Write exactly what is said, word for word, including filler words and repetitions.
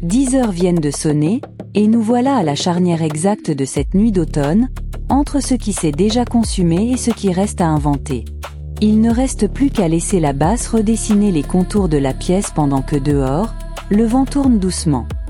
Dix heures viennent de sonner, et nous voilà à la charnière exacte de cette nuit d'automne, entre ce qui s'est déjà consumé et ce qui reste à inventer. Il ne reste plus qu'à laisser la basse redessiner les contours de la pièce pendant que dehors, le vent tourne doucement.